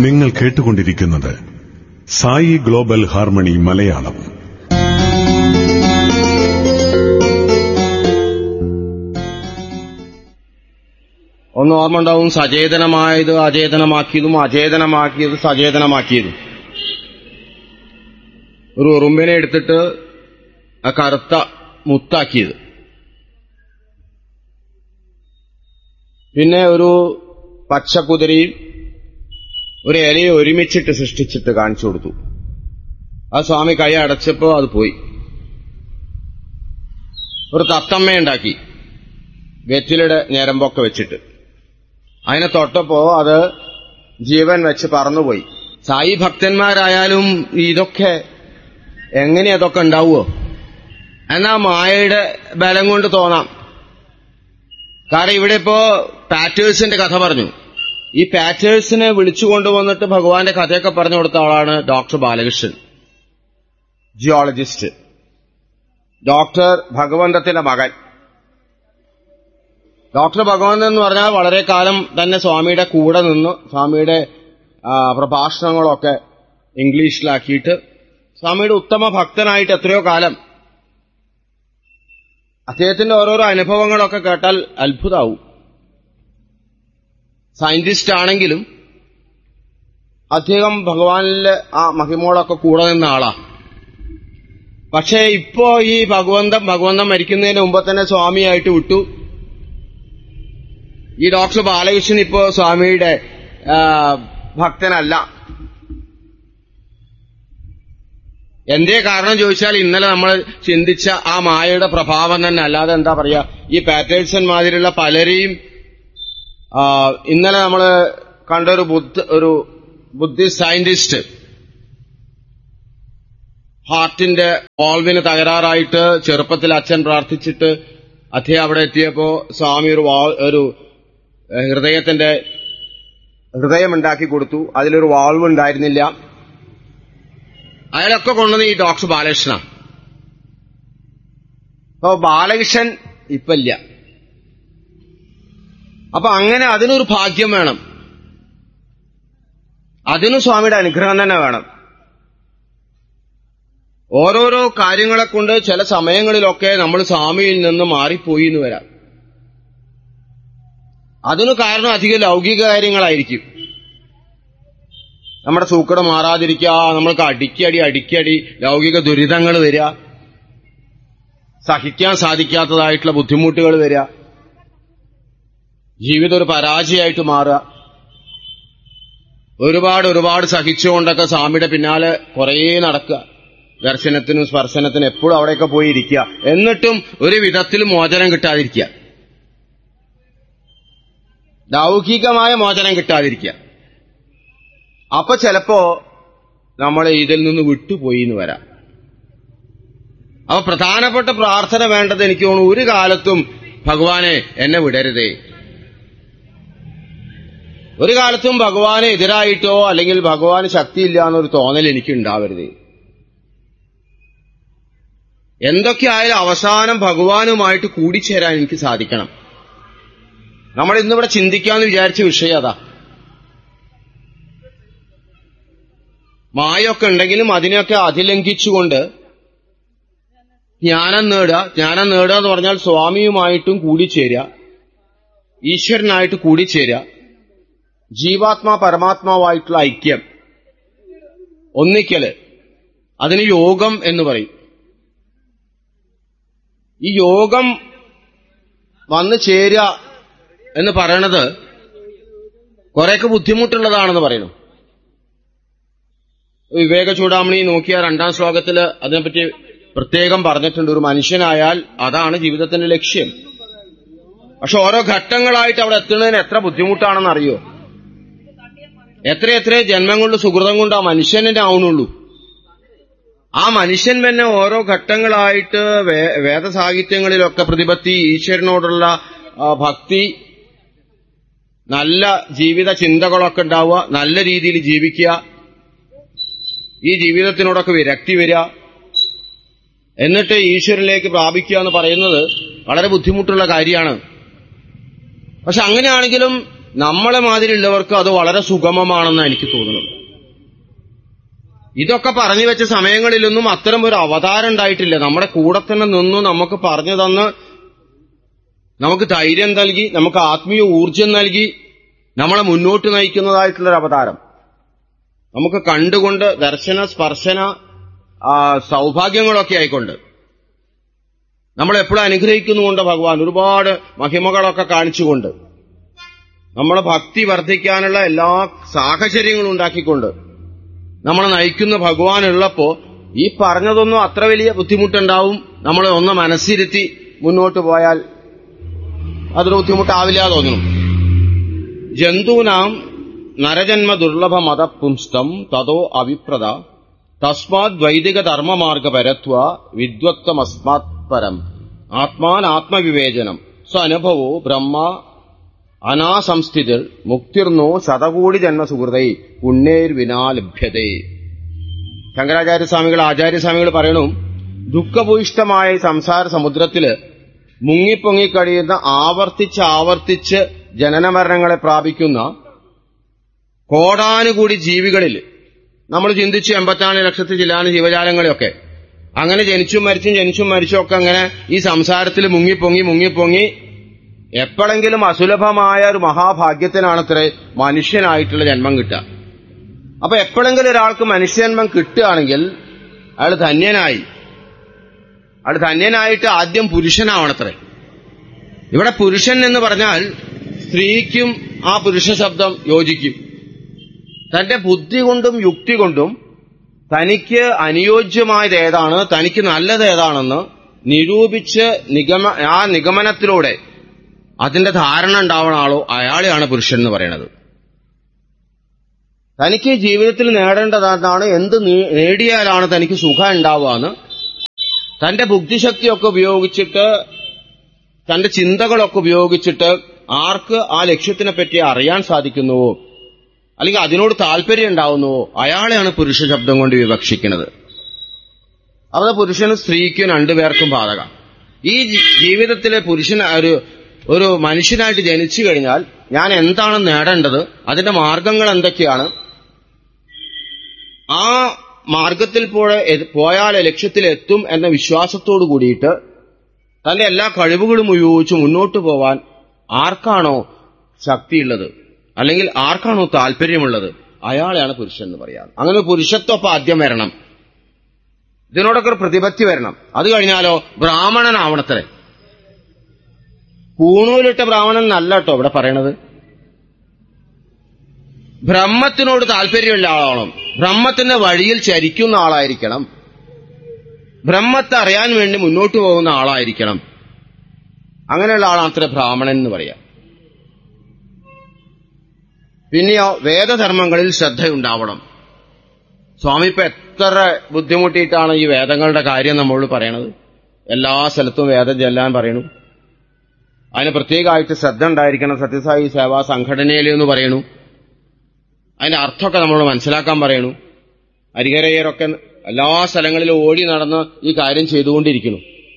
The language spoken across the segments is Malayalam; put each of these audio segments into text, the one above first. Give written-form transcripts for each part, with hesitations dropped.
നിങ്ങൾ കേട്ടുകൊണ്ടിരിക്കുന്നത് സായി ഗ്ലോബൽ ഹാർമണി മലയാളം. ഒന്ന് ഓർമ്മ ഉണ്ടാവും, സചേതനമായത് അചേതനമാക്കിയതും അചേതനമാക്കിയത് സചേതനമാക്കിയതും. ഒരു ഉറുമ്പിനെ എടുത്തിട്ട് ആ കറുത്ത മുത്താക്കിയത്, പിന്നെ ഒരു പച്ചക്കുതിരയും ഒരു ഇലയെ ഒരുമിച്ചിട്ട് സൃഷ്ടിച്ചിട്ട് കാണിച്ചു കൊടുത്തു. ആ സ്വാമി കൈ അടച്ചപ്പോ അത് പോയി. ഒരു തത്തമ്മയുണ്ടാക്കി വെറ്റിലയുടെ ഞരമ്പൊക്കെ വെച്ചിട്ട്, അതിനെ തൊട്ടപ്പോ അത് ജീവൻ വെച്ച് പറന്നുപോയി. സായി ഭക്തന്മാരായാലും ഇതൊക്കെ എങ്ങനെ അതൊക്കെ ഉണ്ടാവുമോ? എന്നാ മായയുടെ ബലം കൊണ്ട് തോന്നാം. കാരണം ഇവിടെ ഇപ്പോ പാറ്റേഴ്സിന്റെ കഥ പറഞ്ഞു. ഈ പാറ്റേഴ്സിനെ വിളിച്ചുകൊണ്ടുവന്നിട്ട് ഭഗവാന്റെ കഥയൊക്കെ പറഞ്ഞു കൊടുത്ത ആളാണ് ഡോക്ടർ ബാലകൃഷ്ണൻ, ജിയോളജിസ്റ്റ്, ഡോക്ടർ ഭഗവന്തത്തിന്റെ മകൻ. ഡോക്ടർ ഭഗവന്തൻ എന്ന് പറഞ്ഞാൽ വളരെ കാലം തന്നെ സ്വാമിയുടെ കൂടെ നിന്ന് സ്വാമിയുടെ പ്രഭാഷണങ്ങളൊക്കെ ഇംഗ്ലീഷിലാക്കിയിട്ട് സ്വാമിയുടെ ഉത്തമ ഭക്തനായിട്ട് എത്രയോ കാലം. അദ്ദേഹത്തിന്റെ ഓരോരോ അനുഭവങ്ങളൊക്കെ കേട്ടാൽ അത്ഭുതമാവും. സയന്റിസ്റ്റ് ആണെങ്കിലും അദ്ദേഹം ഭഗവാനിലെ ആ മഹിമോളൊക്കെ കൂടെ നിന്ന ആളാ. പക്ഷേ ഇപ്പോ ഈ ഭഗവന്തം മരിക്കുന്നതിന് മുമ്പ് തന്നെ സ്വാമിയായിട്ട് വിട്ടു. ഈ ഡോക്ടർ ബാലകൃഷ്ണൻ ഇപ്പോ സ്വാമിയുടെ ഭക്തനല്ല. എന്തേ കാരണം ചോദിച്ചാൽ ഇന്നലെ നമ്മൾ ചിന്തിച്ച ആ മായയുടെ പ്രഭാവം തന്നെ. അല്ലാതെ എന്താ പറയാ, ഈ പാറ്റേഴ്സൺ മാതിരിയുള്ള പലരെയും ഇന്നലെ നമ്മൾ കണ്ട ഒരു ബുദ്ധിസ്റ്റ് സയന്റിസ്റ്റ് ഹാർട്ടിന്റെ വാൾവിന് തകരാറായിട്ട് ചെറുപ്പത്തിൽ അച്ഛൻ പ്രാർത്ഥിച്ചിട്ട് അദ്ദേഹം അവിടെ എത്തിയപ്പോ സ്വാമി ഒരു ഹൃദയമുണ്ടാക്കി കൊടുത്തു. അതിലൊരു വാൾവ് ഉണ്ടായിരുന്നില്ല. അയാളൊക്കെ കൊണ്ടുവന്ന് ഈ ഡോക്ടർ ബാലകൃഷ്ണ. അപ്പൊ ബാലകൃഷ്ണൻ ഇപ്പില്ല. അപ്പൊ അങ്ങനെ അതിനൊരു ഭാഗ്യം വേണം, അതിന് സ്വാമിയുടെ അനുഗ്രഹം തന്നെ വേണം. ഓരോരോ കാര്യങ്ങളെ കൊണ്ട് ചില സമയങ്ങളിലൊക്കെ നമ്മൾ സ്വാമിയിൽ നിന്ന് മാറിപ്പോയി എന്ന് വരാം. അതിനു കാരണം അധികം ലൗകിക കാര്യങ്ങളായിരിക്കും. നമ്മുടെ സൂക്കട് മാറാതിരിക്കുക, നമ്മൾക്ക് അടിക്കടി ലൗകിക ദുരിതങ്ങൾ വരിക, സഹിക്കാൻ സാധിക്കാത്തതായിട്ടുള്ള ബുദ്ധിമുട്ടുകൾ വരിക, ജീവിതം ഒരു പരാജയമായിട്ട് മാറുക. ഒരുപാട് സഹിച്ചുകൊണ്ടൊക്കെ സ്വാമിയുടെ പിന്നാലെ കുറേ നടക്കുക, ദർശനത്തിനും സ്പർശനത്തിനും എപ്പോഴും അവിടെയൊക്കെ പോയി ഇരിക്കുക. എന്നിട്ടും ഒരു വിധത്തിൽ മോചനം കിട്ടാതിരിക്കുക, ലൗകികമായ മോചനം കിട്ടാതിരിക്കുക. അപ്പൊ ചിലപ്പോ നമ്മൾ ഇതിൽ നിന്ന് വിട്ടുപോയി എന്ന് വരാം. അപ്പൊ പ്രധാനപ്പെട്ട പ്രാർത്ഥന വേണ്ടത് എനിക്ക് തോന്നുന്നു, ഒരു കാലത്തും ഭഗവാനെ എന്നെ വിടരുതേ. ഒരു കാലത്തും ഭഗവാനെ എതിരായിട്ടോ അല്ലെങ്കിൽ ഭഗവാന് ശക്തിയില്ല എന്നൊരു തോന്നൽ എനിക്ക് ഉണ്ടാവരുതേ. എന്തൊക്കെയായാലും അവസാനം ഭഗവാനുമായിട്ട് കൂടിച്ചേരാൻ എനിക്ക് സാധിക്കണം. നമ്മൾ ഇന്നിവിടെ ചിന്തിക്കാമെന്ന് വിചാരിച്ച വിഷയം അതാ. മായൊക്കെ ഉണ്ടെങ്കിലും അതിനെയൊക്കെ അതിലംഘിച്ചുകൊണ്ട് ജ്ഞാനം നേടുക എന്ന് പറഞ്ഞാൽ സ്വാമിയുമായിട്ടും കൂടിച്ചേരുക, ഈശ്വരനായിട്ട് കൂടിച്ചേരുക, ജീവാത്മാ പരമാത്മാവായിട്ടുള്ള ഐക്യം, ഒന്നിക്കല്, അതിന് യോഗം എന്ന് പറയും. ഈ യോഗം വന്നു ചേരുക എന്ന് പറയണത് കുറെയൊക്കെ ബുദ്ധിമുട്ടുള്ളതാണെന്ന് പറയുന്നു. വിവേക ചൂടാമണി നോക്കിയ 2-ാം ശ്ലോകത്തില് അതിനെപ്പറ്റി പ്രത്യേകം പറഞ്ഞിട്ടുണ്ട്. ഒരു മനുഷ്യനായാൽ അതാണ് ജീവിതത്തിന്റെ ലക്ഷ്യം. പക്ഷെ ഓരോ ഘട്ടങ്ങളായിട്ട് അവിടെ എത്തുന്നതിന് എത്ര ബുദ്ധിമുട്ടാണെന്ന് അറിയോ? എത്ര ജന്മം കൊണ്ട് സുഹൃതം കൊണ്ട് ആ മനുഷ്യനെ ആവുന്നുള്ളൂ. ആ മനുഷ്യൻ തന്നെ ഓരോ ഘട്ടങ്ങളായിട്ട് വേദസാഹിത്യങ്ങളിലൊക്കെ പ്രതിപത്തി, ഈശ്വരനോടുള്ള ഭക്തി, നല്ല ജീവിത ചിന്തകളൊക്കെ ഉണ്ടാവുക, നല്ല രീതിയിൽ ജീവിക്കുക, ഈ ജീവിതത്തിനോടൊക്കെ വിരക്തി വരിക, എന്നിട്ട് ഈശ്വരനിലേക്ക് പ്രാപിക്കുക എന്ന് പറയുന്നത് വളരെ ബുദ്ധിമുട്ടുള്ള കാര്യമാണ്. പക്ഷെ അങ്ങനെയാണെങ്കിലും നമ്മളെ മാതിരിയുള്ളവർക്ക് അത് വളരെ സുഗമമാണെന്ന് എനിക്ക് തോന്നുന്നു. ഇതൊക്കെ പറഞ്ഞു വെച്ച സമയങ്ങളിലൊന്നും അത്തരം ഒരു അവതാരം ഉണ്ടായിട്ടില്ല. നമ്മുടെ കൂടെ തന്നെ നിന്നു നമുക്ക് പറഞ്ഞു തന്ന് നമുക്ക് ധൈര്യം നൽകി നമുക്ക് ആത്മീയ ഊർജം നൽകി നമ്മളെ മുന്നോട്ട് നയിക്കുന്നതായിട്ടുള്ളൊരു അവതാരം നമുക്ക് കണ്ടുകൊണ്ട് ദർശന സ്പർശന സൗഭാഗ്യങ്ങളൊക്കെ ആയിക്കൊണ്ട് നമ്മളെപ്പോഴും അനുഗ്രഹിക്കുന്നുകൊണ്ട് ഭഗവാൻ ഒരുപാട് മഹിമകളൊക്കെ കാണിച്ചുകൊണ്ട് നമ്മളെ ഭക്തി വർദ്ധിക്കാനുള്ള എല്ലാ സാഹചര്യങ്ങളും ഉണ്ടാക്കിക്കൊണ്ട് നമ്മളെ നയിക്കുന്ന ഭഗവാനുള്ളപ്പോ ഈ പറഞ്ഞതൊന്നും അത്ര വലിയ ബുദ്ധിമുട്ടുണ്ടാവും. നമ്മളെ ഒന്ന് മനസ്സിരുത്തി മുന്നോട്ട് പോയാൽ അതൊരു ബുദ്ധിമുട്ടാവില്ല തോന്നുന്നു. ജന്തൂനാം നരജന്മ ദുർലഭ മതപുംസ്തം തതോ അവിപ്രത തസ്മാത് വൈദിക ധർമ്മമാർഗപരത്വ വിദ്വത്വമസ്മാത് പരം ആത്മാനാത്മവിവേചനം സ്വനുഭവോ ബ്രഹ്മ അനാസംസ്ഥിതിർ മുക്തിർന്നോ ശതകോടി ജന്മസുഹൃതൈ പുണ്യേർവിനാ ലഭ്യതേ. ശങ്കരാചാര്യസ്വാമികൾ ആചാര്യസ്വാമികൾ പറയണു, ദുഃഖഭൂയിഷ്ടമായ സംസാര സമുദ്രത്തില് മുങ്ങിപ്പൊങ്ങിക്കഴിയുന്ന ആവർത്തിച്ച് ജനനമരണങ്ങളെ പ്രാപിക്കുന്ന കോടാനുകൂടി ജീവികളിൽ നമ്മൾ ചിന്തിച്ചു 84 ലക്ഷത്തിൽ ചില്ലാന ജീവജാലങ്ങളെയൊക്കെ അങ്ങനെ ജനിച്ചും മരിച്ചും ഒക്കെ അങ്ങനെ ഈ സംസാരത്തിൽ മുങ്ങിപ്പൊങ്ങി എപ്പോഴെങ്കിലും അസുലഭമായ ഒരു മഹാഭാഗ്യത്തിനാണത്രേ മനുഷ്യനായിട്ടുള്ള ജന്മം കിട്ടുക. അപ്പൊ എപ്പോഴെങ്കിലും ഒരാൾക്ക് മനുഷ്യജന്മം കിട്ടുകയാണെങ്കിൽ അയാൾ ധന്യനായിട്ട് ആദ്യം പുരുഷനാവണത്രേ. ഇവിടെ പുരുഷൻ എന്ന് പറഞ്ഞാൽ സ്ത്രീക്കും ആ പുരുഷ ശബ്ദം യോജിക്കും. തന്റെ ബുദ്ധി കൊണ്ടും യുക്തി കൊണ്ടും തനിക്ക് അനുയോജ്യമായത് ഏതാണ്, തനിക്ക് നല്ലത് ഏതാണെന്ന് നിരൂപിച്ച് ആ നിഗമനത്തിലൂടെ അതിന്റെ ധാരണ ഉണ്ടാവുന്ന ആളോ അയാളെയാണ് പുരുഷൻ എന്ന് പറയുന്നത്. തനിക്ക് ജീവിതത്തിൽ നേടേണ്ടതാണ്, എന്ത് നേടിയാലാണ് തനിക്ക് സുഖം ഉണ്ടാവുകയെന്ന് തന്റെ ബുദ്ധിശക്തിയൊക്കെ ഉപയോഗിച്ചിട്ട് തന്റെ ചിന്തകളൊക്കെ ഉപയോഗിച്ചിട്ട് ആർക്ക് ആ ലക്ഷ്യത്തിനെ പറ്റി അറിയാൻ സാധിക്കുന്നുവോ അല്ലെങ്കിൽ അതിനോട് താല്പര്യം ഉണ്ടാവുന്നുവോ അയാളെയാണ് പുരുഷ ശബ്ദം കൊണ്ട് വിവക്ഷിക്കുന്നത്. അവിടെ പുരുഷനും സ്ത്രീക്കും രണ്ടുപേർക്കും ബാധകം. ഈ ജീവിതത്തിലെ പുരുഷൻ ഒരു മനുഷ്യനായിട്ട് ജനിച്ചു കഴിഞ്ഞാൽ ഞാൻ എന്താണ് നേടേണ്ടത്, അതിന്റെ മാർഗങ്ങൾ എന്തൊക്കെയാണ്, ആ മാർഗത്തിൽ പോയാൽ ലക്ഷ്യത്തിലെത്തും എന്ന വിശ്വാസത്തോടു കൂടിയിട്ട് തന്റെ എല്ലാ കഴിവുകളും ഉപയോഗിച്ച് മുന്നോട്ട് പോവാൻ ആർക്കാണോ ശക്തിയുള്ളത് അല്ലെങ്കിൽ ആർക്കാണോ താല്പര്യമുള്ളത് അയാളെയാണ് പുരുഷൻ എന്ന് പറയാം. അങ്ങനെ പുരുഷത്വം ആദ്യം വരണം, ഇതിനോടൊക്കെ ഒരു പ്രതിപത്തി വരണം. അത് കഴിഞ്ഞാലോ ബ്രാഹ്മണനാവണത്രേ. പൂണൂലിട്ട ബ്രാഹ്മണൻ നല്ല കേട്ടോ ഇവിടെ പറയണത്. ബ്രഹ്മത്തിനോട് താല്പര്യമുള്ള ആളാവണം, ബ്രഹ്മത്തിന്റെ വഴിയിൽ ചരിക്കുന്ന ആളായിരിക്കണം, ബ്രഹ്മത്തെ അറിയാൻ വേണ്ടി മുന്നോട്ട് പോകുന്ന ആളായിരിക്കണം. അങ്ങനെയുള്ള ആളാണ് അത്ര ബ്രാഹ്മണൻ എന്ന് പറയാം. പിന്നെയോ വേദധർമ്മങ്ങളിൽ ശ്രദ്ധയുണ്ടാവണം. സ്വാമി ഇപ്പൊ എത്ര ബുദ്ധിമുട്ടിയിട്ടാണ് ഈ വേദങ്ങളുടെ കാര്യം നമ്മളോട് പറയണത്. എല്ലാ സ്ഥലത്തും വേദം ചെല്ലാൻ പറയണു, അതിന് പ്രത്യേകമായിട്ട് ശ്രദ്ധ ഉണ്ടായിരിക്കണം. സത്യസായി സേവാ സംഘടനയിൽ എന്ന് പറയണു, അതിന്റെ അർത്ഥമൊക്കെ നമ്മളോട് മനസ്സിലാക്കാൻ പറയണു. ഹരിഹരയ്യരൊക്കെ എല്ലാ സ്ഥലങ്ങളിലും ഓടി നടന്ന് ഈ കാര്യം ചെയ്തുകൊണ്ടിരിക്കുന്നു.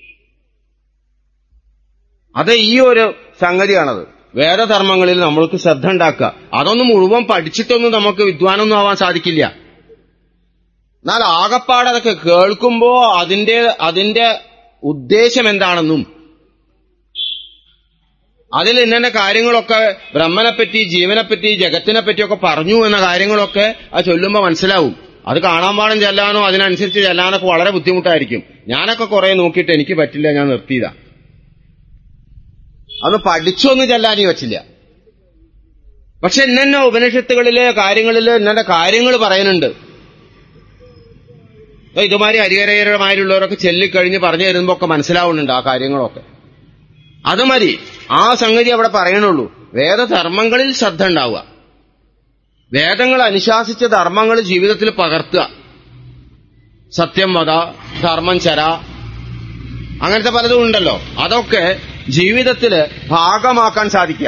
അത് ഈ ഒരു സംഗതിയാണത്. വേദധർമ്മങ്ങളിൽ നമ്മൾക്ക് ശ്രദ്ധ ഉണ്ടാക്കുക. അതൊന്നും മുഴുവൻ പഠിച്ചിട്ടൊന്നും നമുക്ക് വിദ്വാനൊന്നും ആവാൻ സാധിക്കില്ല. എന്നാൽ ആകപ്പാട് അതൊക്കെ കേൾക്കുമ്പോ അതിന്റെ ഉദ്ദേശം എന്താണെന്നും അതിൽ ഇന്ന കാര്യങ്ങളൊക്കെ ബ്രഹ്മനെപ്പറ്റി ജീവനെപ്പറ്റി ജഗത്തിനെപ്പറ്റിയൊക്കെ പറഞ്ഞു എന്ന കാര്യങ്ങളൊക്കെ അത് ചൊല്ലുമ്പോൾ മനസ്സിലാവും. അത് കാണാൻ പാടും ചെല്ലാനോ അതിനനുസരിച്ച് ചെല്ലാനൊക്കെ വളരെ ബുദ്ധിമുട്ടായിരിക്കും. ഞാനൊക്കെ കുറെ നോക്കിയിട്ട് എനിക്ക് പറ്റില്ല, ഞാൻ നിർത്തിയതാ. അന്ന് പഠിച്ചൊന്നും ചെല്ലാനേ പറ്റില്ല. പക്ഷെ ഇന്നെ ഉപനിഷത്തുകളിലെ കാര്യങ്ങളിൽ ഇന്നെ കാര്യങ്ങൾ പറയുന്നുണ്ട്. ഇതുമാതിരി ഹരിഹരമാരുള്ളവരൊക്കെ ചെല്ലിക്കഴിഞ്ഞ് പറഞ്ഞു തരുമ്പോ ഒക്കെ മനസ്സിലാവുന്നുണ്ട് ആ കാര്യങ്ങളൊക്കെ. അത് മതി, ആ സംഗതി അവിടെ പറയണുള്ളൂ. വേദധർമ്മങ്ങളിൽ ശ്രദ്ധ ഉണ്ടാവുക, വേദങ്ങൾ അനുശാസിച്ച ധർമ്മങ്ങൾ ജീവിതത്തിൽ പകർത്തുക. സത്യം വദ, ധർമ്മം ചര, അങ്ങനത്തെ പലതും ഉണ്ടല്ലോ. അതൊക്കെ ജീവിതത്തിൽ ഭാഗമാക്കാൻ സാധിക്കുക.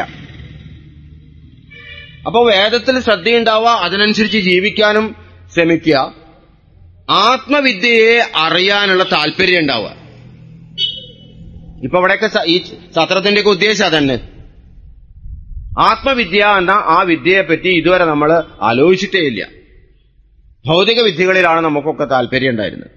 അപ്പൊ വേദത്തിൽ ശ്രദ്ധയുണ്ടാവുക, അതിനനുസരിച്ച് ജീവിക്കാനും ശ്രമിക്കുക. ആത്മവിദ്യയെ അറിയാനുള്ള താല്പര്യം ഉണ്ടാവുക. ഇപ്പൊ ഇവിടെയൊക്കെ ഈ സത്രത്തിന്റെയൊക്കെ ഉദ്ദേശം അതന്നെ. ആത്മവിദ്യ എന്ന ആ വിദ്യയെപ്പറ്റി ഇതുവരെ നമ്മൾ ആലോചിച്ചിട്ടേ ഇല്ല. ഭൗതിക വിദ്യകളിലാണ് നമുക്കൊക്കെ താല്പര്യം ഉണ്ടായിരുന്നത്.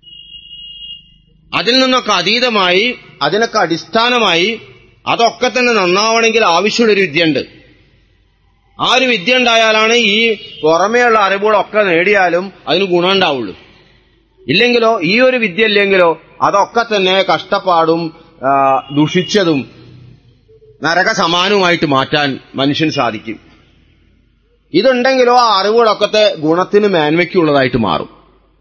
അതിൽ നിന്നൊക്കെ അതീതമായി, അതിനൊക്കെ അടിസ്ഥാനമായി, അതൊക്കെ തന്നെ നന്നാവണമെങ്കിൽ ആവശ്യമുള്ളൊരു വിദ്യയുണ്ട്. ആ ഒരു വിദ്യ ഉണ്ടായാലാണ് ഈ പുറമേയുള്ള അറിവുകളൊക്കെ നേടിയാലും അതിന് ഗുണം ഉണ്ടാവുള്ളൂ. ഇല്ലെങ്കിലോ, ഈ ഒരു വിദ്യ ഇല്ലെങ്കിലോ അതൊക്കെ തന്നെ കഷ്ടപ്പാടും ദുഷിച്ചതും നരക സമാനവുമായിട്ട് മാറ്റാൻ മനുഷ്യന് സാധിക്കും. ഇതുണ്ടെങ്കിലോ ആ അറിവുകളൊക്കെ ഗുണത്തിന് മേന്മയ്ക്കുള്ളതായിട്ട് മാറും.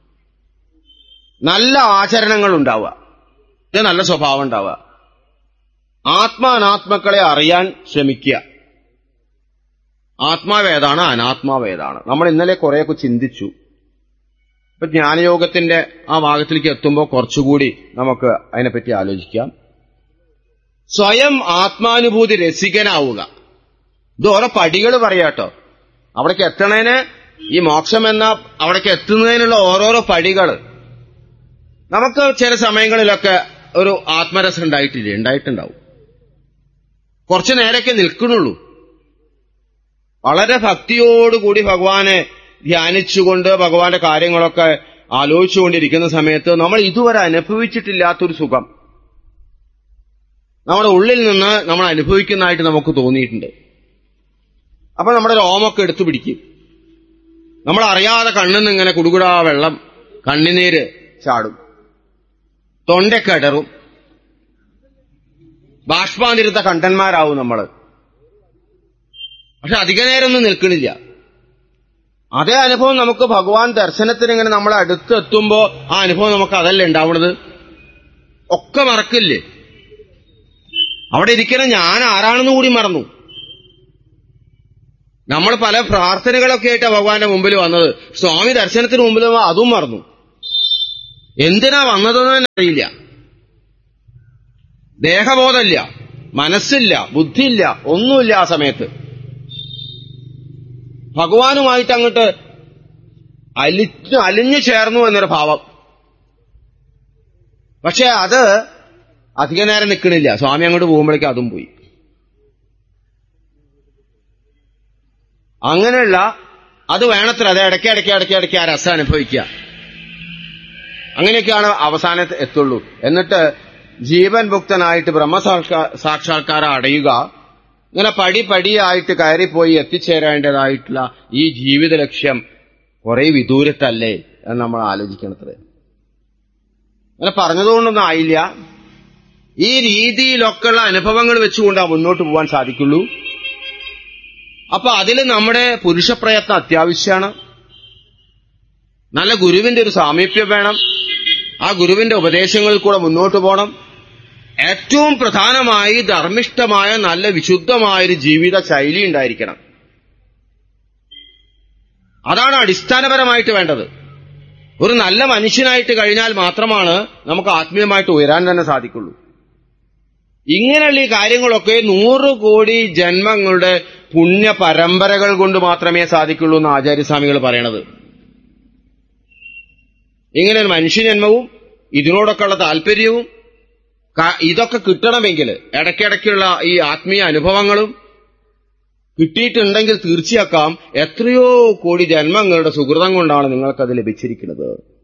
നല്ല ആചരണങ്ങൾ ഉണ്ടാവുക, നല്ല സ്വഭാവം ഉണ്ടാവുക, ആത്മാനാത്മാക്കളെ അറിയാൻ ശ്രമിക്കുക. ആത്മാവേതാണ്, അനാത്മാവേതാണ്. നമ്മൾ ഇന്നലെ കുറെയൊക്കെ ചിന്തിച്ചു. ഇപ്പൊ ജ്ഞാനയോഗത്തിന്റെ ആ ഭാഗത്തിലേക്ക് എത്തുമ്പോൾ കുറച്ചുകൂടി നമുക്ക് അതിനെപ്പറ്റി ആലോചിക്കാം. സ്വയം ആത്മാനുഭൂതി രസികനാവുക. ഇത് ഓരോ പടികൾ പറയാട്ടോ. അവിടേക്ക് എത്തണേന്, ഈ മോക്ഷം എന്ന അവിടേക്ക് എത്തുന്നതിനുള്ള ഓരോരോ പടികൾ. നമുക്ക് ചില സമയങ്ങളിലൊക്കെ ഒരു ആത്മരസം ഉണ്ടായിട്ടുണ്ടാവും. കുറച്ചു നേരമൊക്കെ നിൽക്കണുള്ളൂ. വളരെ ഭക്തിയോടുകൂടി ഭഗവാനെ ധ്യാനിച്ചുകൊണ്ട് ഭഗവാന്റെ കാര്യങ്ങളൊക്കെ ആലോചിച്ചുകൊണ്ടിരിക്കുന്ന സമയത്ത് നമ്മൾ ഇതുവരെ അനുഭവിച്ചിട്ടില്ലാത്തൊരു സുഖം നമ്മുടെ ഉള്ളിൽ നിന്ന് നമ്മൾ അനുഭവിക്കുന്നതായിട്ട് നമുക്ക് തോന്നിയിട്ടുണ്ട്. അപ്പൊ നമ്മുടെ രോമൊക്കെ എടുത്തു പിടിക്കും. നമ്മൾ അറിയാതെ കണ്ണിന്ന് ഇങ്ങനെ കുടുകുടാ വെള്ളം, കണ്ണിനീര് ചാടും, തൊണ്ടയൊക്കെ ഇടറും, ബാഷ്പാതിരുത്ത കണ്ടന്മാരാവും നമ്മൾ. പക്ഷെ അധിക നേരമൊന്നും നിൽക്കണില്ല. അതേ അനുഭവം നമുക്ക് ഭഗവാൻ ദർശനത്തിന് ഇങ്ങനെ നമ്മളെ അടുത്തെത്തുമ്പോ ആ അനുഭവം നമുക്ക് അതല്ലേ ഉണ്ടാവുന്നത്. ഒക്കെ മറക്കില്ലേ? അവിടെ ഇരിക്കുന്ന ഞാൻ ആരാണെന്ന് കൂടി മറന്നു. നമ്മൾ പല പ്രാർത്ഥനകളൊക്കെ ആയിട്ടാണ് ഭഗവാന്റെ മുമ്പിൽ വന്നത്. സ്വാമി ദർശനത്തിന് മുമ്പിൽ അതും മറന്നു. എന്തിനാ വന്നതെന്ന് തന്നെ അറിയില്ല. ദേഹബോധമില്ല, മനസ്സില്ല, ബുദ്ധിയില്ല, ഒന്നുമില്ല. ആ സമയത്ത് ഭഗവാനുമായിട്ട് അങ്ങോട്ട് അലിഞ്ഞു ചേർന്നു എന്നൊരു ഭാവം. പക്ഷെ അത് അധിക നേരം നിൽക്കണില്ല. സ്വാമി അങ്ങോട്ട് പോകുമ്പോഴേക്കും അതും പോയി. അങ്ങനെയുള്ള അത് വേണത്ര, അത് ഇടയ്ക്ക് ആ രസം അനുഭവിക്കുക. അങ്ങനെയൊക്കെയാണ് അവസാനത്ത് എത്തുള്ളൂ. എന്നിട്ട് ജീവൻ മുക്തനായിട്ട് ബ്രഹ്മസാക്ഷാത്കാരം അടയുക. ഇങ്ങനെ പടിയായിട്ട് കയറിപ്പോയി എത്തിച്ചേരേണ്ടതായിട്ടുള്ള ഈ ജീവിത ലക്ഷ്യം കുറെ വിദൂരത്തല്ലേ എന്ന് നമ്മൾ ആലോചിക്കണത്രേ. അങ്ങനെ പറഞ്ഞതുകൊണ്ടൊന്നും ആയില്ല. ഈ രീതിയിലൊക്കെയുള്ള അനുഭവങ്ങൾ വെച്ചുകൊണ്ടാണ് മുന്നോട്ട് പോകാൻ സാധിക്കുള്ളൂ. അപ്പൊ അതിൽ നമ്മുടെ പുരുഷപ്രയത്നം അത്യാവശ്യമാണ്. നല്ല ഗുരുവിന്റെ ഒരു സാമീപ്യം വേണം. ആ ഗുരുവിന്റെ ഉപദേശങ്ങളിൽ കൂടെ മുന്നോട്ട് പോകണം. ഏറ്റവും പ്രധാനമായി ധർമ്മിഷ്ഠമായ നല്ല വിശുദ്ധമായൊരു ജീവിത ശൈലി ഉണ്ടായിരിക്കണം. അതാണ് അടിസ്ഥാനപരമായിട്ട് വേണ്ടത്. ഒരു നല്ല മനുഷ്യനായിട്ട് കഴിഞ്ഞാൽ മാത്രമാണ് നമുക്ക് ആത്മീയമായിട്ട് ഉയരാൻ തന്നെ സാധിക്കുള്ളൂ. ഇങ്ങനെയുള്ള ഈ കാര്യങ്ങളൊക്കെ 100 കോടി ജന്മങ്ങളുടെ പുണ്യ പരമ്പരകൾ കൊണ്ട് മാത്രമേ സാധിക്കുള്ളൂ എന്ന് ആചാര്യസ്വാമികൾ പറയണത്. ഇങ്ങനെ ഒരു മനുഷ്യജന്മവും ഇതിനോടൊക്കെയുള്ള താല്പര്യവും ഇതൊക്കെ കിട്ടണമെങ്കിൽ ഇടയ്ക്കിടയ്ക്കുള്ള ഈ ആത്മീയ അനുഭവങ്ങളും കിട്ടിയിട്ടുണ്ടെങ്കിൽ തീർച്ചയാക്കാം എത്രയോ കോടി ജന്മങ്ങളുടെ സുഹൃതം കൊണ്ടാണ് നിങ്ങൾക്കത് ലഭിച്ചിരിക്കുന്നത്.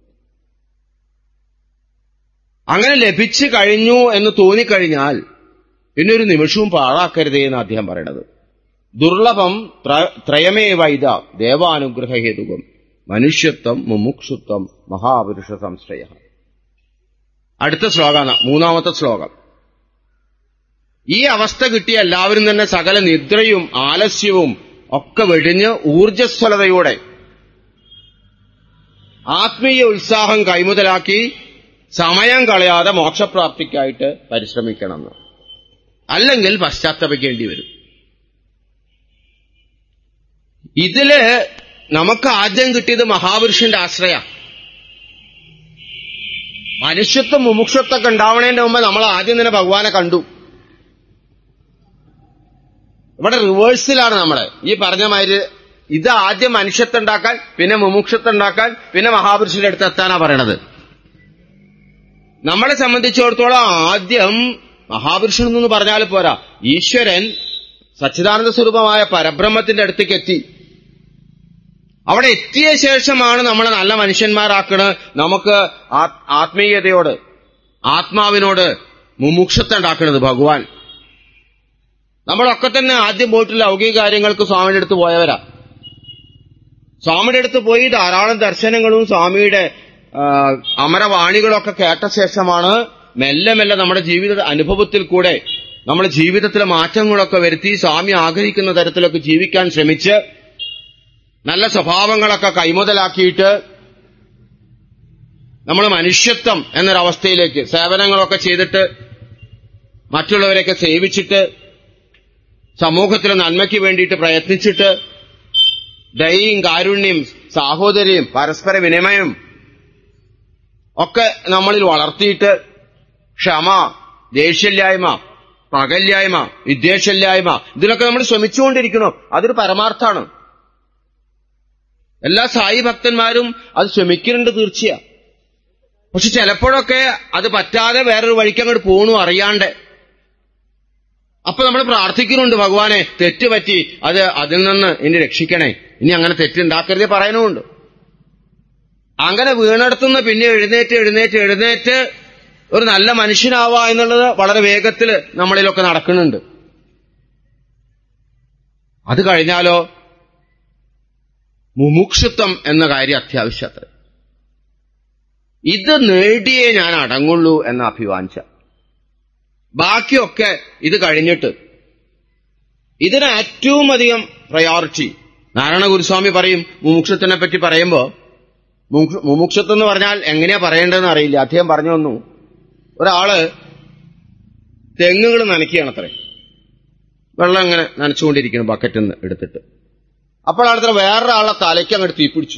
അങ്ങനെ ലഭിച്ചു കഴിഞ്ഞു എന്ന് തോന്നിക്കഴിഞ്ഞാൽ പിന്നെ ഒരു നിമിഷവും പാഴാക്കരുതേ എന്ന് അദ്ദേഹം പറയണത്. ദുർലഭം ത്രയമേവൈത ദേവാനുഗ്രഹഹേതുകം മനുഷ്യത്വം മുമുക്ഷുത്വം മഹാപുരുഷ സംശ്രയ. അടുത്ത ശ്ലോകമാണ്, 3-ാമത്തെ ശ്ലോകം. ഈ അവസ്ഥ കിട്ടിയ എല്ലാവരും തന്നെ സകല നിദ്രയും ആലസ്യവും ഒക്കെ വെടിഞ്ഞ് ഊർജ്ജസ്വലതയോടെ ആത്മീയ ഉത്സാഹം കൈമുതലാക്കി സമയം കളയാതെ മോക്ഷപ്രാപ്തിക്കായിട്ട് പരിശ്രമിക്കണമെന്ന്. അല്ലെങ്കിൽ പശ്ചാത്തപിക്കേണ്ടി വരും. ഇതില് നമുക്ക് ആദ്യം കിട്ടിയത് മഹാപുരുഷന്റെ ആശ്രയ. മനുഷ്യത്വം മുമുക്ഷത്വമൊക്കെ ഉണ്ടാവണേന്റെ മുമ്പ് നമ്മൾ ആദ്യം തന്നെ ഭഗവാനെ കണ്ടു. ഇവിടെ റിവേഴ്സിലാണ് നമ്മള് ഈ പറഞ്ഞ മാതിരി. ഇത് ആദ്യം മനുഷ്യത്വം ഉണ്ടാക്കാൻ, പിന്നെ മുമുക്ഷത്വം ഉണ്ടാക്കാൻ, പിന്നെ മഹാപുരുഷന്റെ അടുത്ത് എത്താനാ പറയണത്. നമ്മളെ സംബന്ധിച്ചിടത്തോളം ആദ്യം മഹാപുരുഷൻ എന്ന് പറഞ്ഞാൽ പോരാ, ഈശ്വരൻ സച്ചിദാനന്ദ സ്വരൂപമായ പരബ്രഹ്മത്തിന്റെ അടുത്തേക്ക് എത്തി. അവിടെ എത്തിയ ശേഷമാണ് നമ്മളെ നല്ല മനുഷ്യന്മാരാക്കണ്. നമുക്ക് ആത്മീയതയോട്, ആത്മാവിനോട് മുമുക്ഷത്വം ഉണ്ടാക്കുന്നത് ഭഗവാൻ. നമ്മളൊക്കെ തന്നെ ആദ്യം പോയിട്ട് ലൗകിക കാര്യങ്ങൾക്ക് സ്വാമിയുടെ അടുത്ത് പോയവരാ. സ്വാമിയുടെ അടുത്ത് പോയി ധാരാളം ദർശനങ്ങളും സ്വാമിയുടെ അമരവാണികളൊക്കെ കേട്ട ശേഷമാണ് മെല്ലെ മെല്ലെ നമ്മുടെ ജീവിത അനുഭവത്തിൽ കൂടെ നമ്മുടെ ജീവിതത്തിലെ മാറ്റങ്ങളൊക്കെ വരുത്തി സ്വാമി ആഗ്രഹിക്കുന്ന തരത്തിലൊക്കെ ജീവിക്കാൻ ശ്രമിച്ച് നല്ല സ്വഭാവങ്ങളൊക്കെ കൈമുതലാക്കിയിട്ട് നമ്മൾ മനുഷ്യത്വം എന്നൊരവസ്ഥയിലേക്ക് സേവനങ്ങളൊക്കെ ചെയ്തിട്ട് മറ്റുള്ളവരെയൊക്കെ സേവിച്ചിട്ട് സമൂഹത്തിലെ നന്മയ്ക്ക് വേണ്ടിയിട്ട് പ്രയത്നിച്ചിട്ട് ദയയും കാരുണ്യം സാഹോദര്യം പരസ്പര വിനിമയം ഒക്കെ നമ്മളിൽ വളർത്തിയിട്ട് ക്ഷമ, ദേഷ്യമില്ലായ്മ, പകയില്ലായ്മ, വിദ്വേഷമില്ലായ്മ ഇതിലൊക്കെ നമ്മൾ ശ്രമിച്ചുകൊണ്ടിരിക്കണം. അതൊരു പരമാർത്ഥാണ്. എല്ലാ സായി ഭക്തന്മാരും അത് ശ്രമിക്കുന്നുണ്ട് തീർച്ചയാ. പക്ഷെ ചിലപ്പോഴൊക്കെ അത് പറ്റാതെ വേറൊരു വഴിക്ക് അങ്ങോട്ട് പോകണു അറിയാണ്ട്. അപ്പൊ നമ്മൾ പ്രാർത്ഥിക്കുന്നുണ്ട്, ഭഗവാനെ തെറ്റുപറ്റി, അതിൽ നിന്ന് ഇനി രക്ഷിക്കണേ, ഇനി അങ്ങനെ തെറ്റുണ്ടാക്കരുതേ പറയാനുമുണ്ട്. അങ്ങനെ വീണെടുത്തുനിന്ന് പിന്നെ എഴുന്നേറ്റ് ഒരു നല്ല മനുഷ്യനാവുക എന്നുള്ളത് വളരെ വേഗത്തിൽ നമ്മളിലൊക്കെ നടക്കുന്നുണ്ട്. അത് കഴിഞ്ഞാലോ മുമുക്ഷുത്വം എന്ന കാര്യം അത്യാവശ്യത്ര. ഇത് നേടിയേ ഞാൻ അടങ്ങുള്ളൂ എന്ന അഭിവാഞ്ച. ബാക്കിയൊക്കെ ഇത് കഴിഞ്ഞിട്ട് ഇതിന് ഏറ്റവും അധികം പ്രയോറിറ്റി. നാരായണ ഗുരുസ്വാമി പറയും മുമുക്ഷത്തിനെ പറ്റി പറയുമ്പോ, മുമുക്ഷത്വം എന്ന് പറഞ്ഞാൽ എങ്ങനെയാ പറയേണ്ടതെന്ന് അറിയില്ല. അദ്ദേഹം പറഞ്ഞു തന്നു, ഒരാള് തെങ്ങുകൾ നനയ്ക്കുകയാണത്രേ. വെള്ളം ഇങ്ങനെ നനച്ചുകൊണ്ടിരിക്കണം ബക്കറ്റിൽ നിന്ന് എടുത്തിട്ട്. അപ്പോഴാണത്ര വേറൊരാളെ തലയ്ക്ക് അങ്ങോട്ട് തീപിടിച്ചു.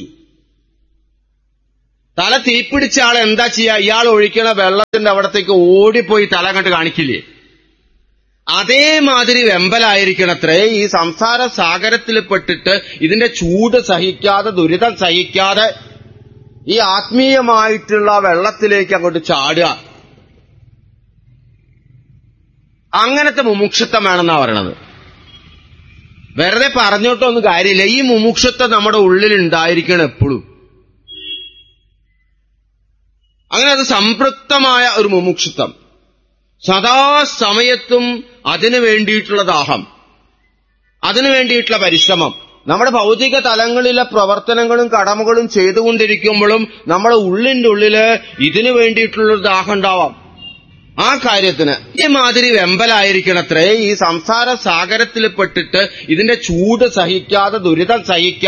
തല തീപിടിച്ച ആൾ എന്താ ചെയ്യാ? ഇയാൾ ഒഴിക്കണ വെള്ളത്തിന്റെ അവിടത്തേക്ക് ഓടിപ്പോയി തല അങ്ങോട്ട് കാണിക്കില്ലേ? അതേമാതിരി വെമ്പലായിരിക്കണത്രേ ഈ സംസാര സാഗരത്തിൽ പെട്ടിട്ട് ഇതിന്റെ ചൂട് സഹിക്കാതെ, ദുരിതം സഹിക്കാതെ ഈ ആത്മീയമായിട്ടുള്ള വെള്ളത്തിലേക്ക് അങ്ങോട്ട് ചാടുക. അങ്ങനത്തെ മുമുക്ഷത്വം വേണമെന്നാ പറയണത്. വെറുതെ പറഞ്ഞോട്ടൊന്നും കാര്യമില്ല. ഈ മുമുക്ഷത്വം നമ്മുടെ ഉള്ളിൽ ഉണ്ടായിരിക്കണം എപ്പോഴും. അങ്ങനെ അത് സംതൃപ്തമായ ഒരു മുമുക്ഷത്വം, സദാസമയത്തും അതിനു വേണ്ടിയിട്ടുള്ള ദാഹം, അതിനു വേണ്ടിയിട്ടുള്ള പരിശ്രമം. നമ്മുടെ ഭൗതിക തലങ്ങളിലെ പ്രവർത്തനങ്ങളും കടമകളും ചെയ്തുകൊണ്ടിരിക്കുമ്പോഴും നമ്മുടെ ഉള്ളിന്റെ ഉള്ളില് ഇതിനു വേണ്ടിയിട്ടുള്ളൊരു ദാഹം ഉണ്ടാവാം. ആ കാര്യത്തിന് ഇമാതിരി വെമ്പലായിരിക്കണത്രേ ഈ സംസാര സാഗരത്തിൽ പെട്ടിട്ട് ഇതിന്റെ ചൂട് സഹിക്കാതെ, ദുരിതം സഹിക്കാതെ